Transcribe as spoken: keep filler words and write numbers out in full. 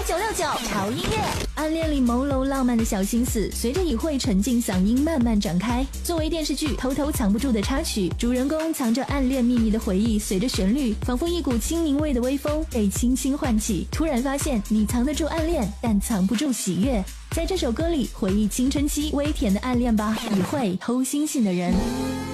九六九潮音乐。暗恋里朦胧浪漫的小心思，随着以慧沉静嗓音慢慢展开。作为电视剧偷偷藏不住的插曲，主人公藏着暗恋秘密的回忆，随着旋律，仿佛一股清明味的微风被轻轻唤起。突然发现，你藏得住暗恋，但藏不住喜悦。在这首歌里，回忆青春期微甜的暗恋吧，以慧偷星星的人。